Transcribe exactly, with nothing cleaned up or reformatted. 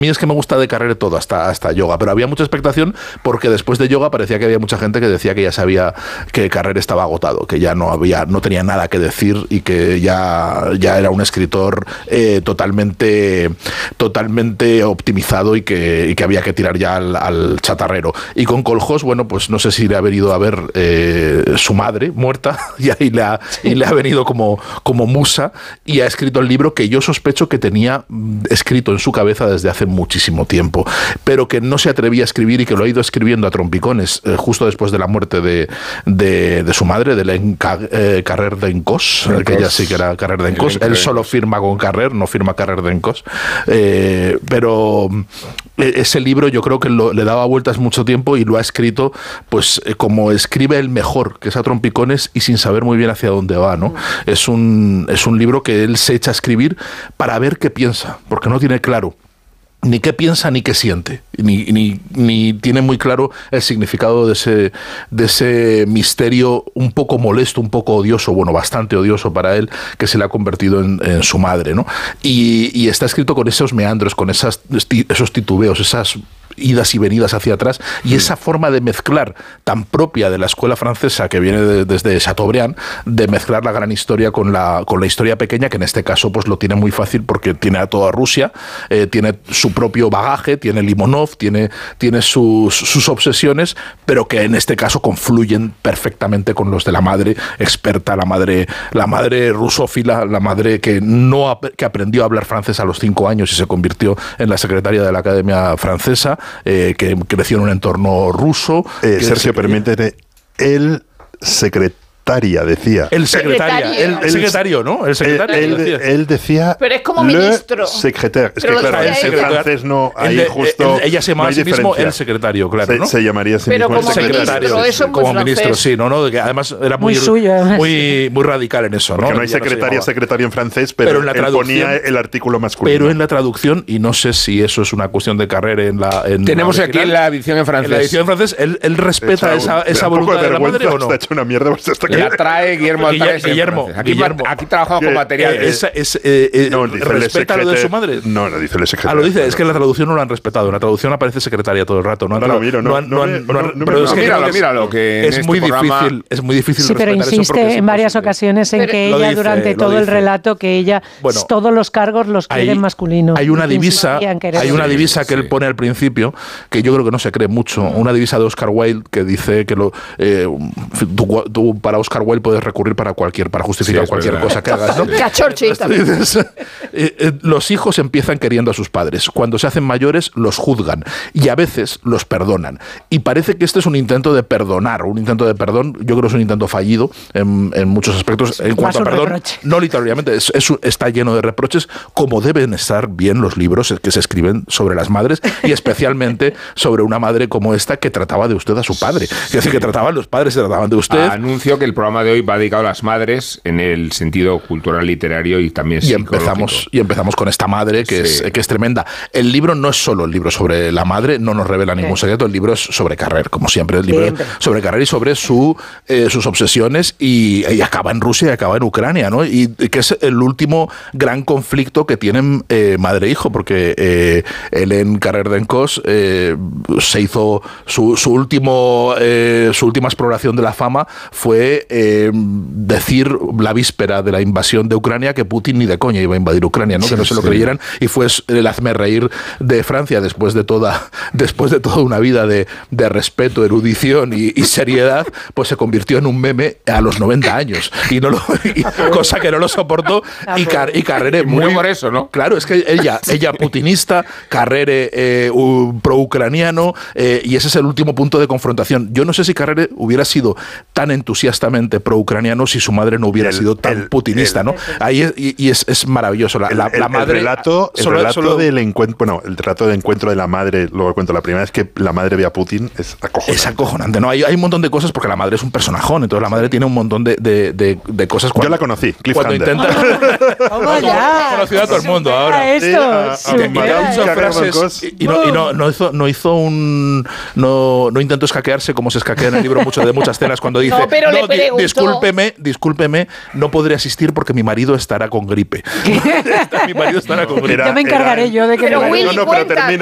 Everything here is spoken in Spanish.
A mí es que me gusta de Carrere todo, hasta, hasta yoga, pero había mucha expectación porque después de yoga parecía que había mucha gente que decía que ya sabía que Carrere estaba agotado, que ya no había, no tenía nada que decir y que ya, ya era un escritor eh, totalmente, totalmente optimizado y que, y que había que tirar ya al, al chatarrero. Y con Kohlhaas, bueno, pues no sé si le ha venido a ver eh, su madre muerta y ahí le ha, y le ha venido como, como musa y ha escrito el libro que yo sospecho que tenía escrito en su cabeza desde hace muchísimo tiempo, pero que no se atrevía a escribir y que lo ha ido escribiendo a trompicones eh, justo después de la muerte de, de, de su madre, de Hélène eh, Carrère d'Encausse, eh, que ella sí que era Carrère d'Encausse. Él solo firma con Carrère, no firma Carrère d'Encausse, eh, pero ese libro yo creo que lo, le daba vueltas mucho tiempo y lo ha escrito pues eh, como escribe el mejor, que es a trompicones y sin saber muy bien hacia dónde va, ¿no? Es un, es un libro que él se echa a escribir para ver qué piensa, porque no tiene claro ni qué piensa ni qué siente, ni, ni, ni tiene muy claro el significado de ese, de ese misterio un poco molesto, un poco odioso, bueno, bastante odioso para él, que se le ha convertido en, en su madre, ¿no? Y, y está escrito con esos meandros, con esas, esos titubeos, esas idas y venidas hacia atrás, y esa forma de mezclar tan propia de la escuela francesa que viene de, desde Chateaubriand, de mezclar la gran historia con la, con la historia pequeña, que en este caso pues lo tiene muy fácil porque tiene a toda Rusia, eh, tiene su propio bagaje, tiene Limonov, tiene, tiene sus, sus obsesiones, pero que en este caso confluyen perfectamente con los de la madre experta, la madre, la madre rusófila, la madre que, no, que aprendió a hablar francés a los cinco años y se convirtió en la secretaria de la Academia Francesa, Eh, que creció en un entorno ruso. Eh, que Sergio, permíteme, el secretaria decía. El secretaria, el, el secretario, ¿no? El secretario. Él, él, decía. él decía. Pero es como le ministro. Secretario. Es Pero que claro, el francés no. Ahí de, justo. El, ella se llama no a sí mismo el secretario, claro, ¿no? Se, se llamaría a sí Pero mismo como el secretario. Ministro, eso es como muy ministro, francés. sí, no, no, que además era muy, muy suyo, además. muy, muy radical en eso, Porque ¿no? no hay secretaria, no secretario en francés, pero, pero en la él ponía el artículo masculino. Pero en la traducción, y no sé si eso es una cuestión de carrera en la. En Tenemos la aquí en la edición en francés. En la edición en francés, él, él respeta esa, esa voluntad de, de la madre o no. Está hecho una mierda. Pues hasta la trae Guillermo Altares. Guillermo, aquí, Guillermo. aquí trabajamos con materiales. Eh, es, eh, eh, no, ¿respeta lo de su madre? No, no dice el secretario. Ah, lo dice, es que en la traducción no lo han respetado. En la traducción aparece secretaria todo el rato. No, no lo miro, no. Pero es que míralo, míralo. Que es muy difícil, es muy difícil sí, pero insiste en varias ocasiones en que ella, durante todo el relato, que ella todos los cargos los quiere masculinos. Hay una divisa, hay una divisa que él pone al principio, que yo creo que no se cree mucho. Una divisa de Oscar Wilde que dice que lo, eh, tú, tú para Oscar Wilde puedes recurrir para cualquier, para justificar sí, cualquier verdad. cosa que hagas, ¿no? Cachorchi también. eh, eh, los hijos empiezan queriendo a sus padres. Cuando se hacen mayores, los juzgan y a veces los perdonan. Y parece que este es un intento de perdonar, un intento de perdón. Yo creo que es un intento fallido en, en muchos aspectos. En cuanto a perdón, reproche. no literalmente, es, es, está lleno de reproches, como deben estar bien los libros que se escriben sobre las madres y especialmente sobre una madre como esta que trataba de usted a su padre. Sí. Es decir, que trataban los padres, se trataban de usted. Anuncio que el programa de hoy va dedicado a las madres en el sentido cultural, literario y también y empezamos Y empezamos con esta madre que, sí. es, que es tremenda. El libro no es solo el libro sobre la madre, no nos revela ningún sí. secreto, el libro es sobre Carrère, como siempre, el libro siempre. es sobre Carrère y sobre su, eh, sus obsesiones y, y acaba en Rusia y acaba en Ucrania, ¿no? Y, y que es el último gran conflicto que tienen eh, madre e hijo, porque eh, Hélène Carrère d'Encausse eh, se hizo su, su último eh, su última exploración de la fama fue eh, decir la víspera de la invasión de Ucrania que Putin ni de coña iba a invadir Ucrania, ¿no? Sí, que no se lo sí. creyeran, y fue el hazme reír de Francia después de toda después de toda una vida de, de respeto, erudición y, y seriedad, pues se convirtió en un meme a los noventa años y no lo y, cosa que no lo soportó y, Car, y Carrère muy, muy por eso, ¿no? Claro, es que ella ella putinista, Carrère eh, pro-ucraniano eh, y ese es el último punto de confrontación. Yo no sé si Carrère hubiera sido tan entusiastamente pro-ucraniano si su madre no hubiera el, sido tan el, putinista, el, ¿no? Ahí es, y, y es, es maravilloso. La, el, la, la madre, el relato, el solo, relato solo, del encuentro, bueno, el relato de encuentro de la madre, luego cuento la primera vez que la madre ve a Putin, es acojonante. Es acojonante, ¿no? Hay, hay un montón de cosas porque la madre es un personajón, entonces la madre tiene un montón de, de, de, de cosas. Cuando, Yo la conocí, cuando intenta. ¿Cómo ya? Conocido a todo el mundo ahora. Esto, sí, a, a, frases y, y, no, y no, no hizo, no hizo un, no, no intentó escaquearse como se escaquea en el libro mucho de muchas escenas cuando dice no, pero no le, preguntó... discúlpeme, discúlpeme, no podré asistir porque mi marido estará con gripe. Mi marido estará con gripe. Ya me encargaré era, yo de que... Pero me... Willy, no, no, pero termina,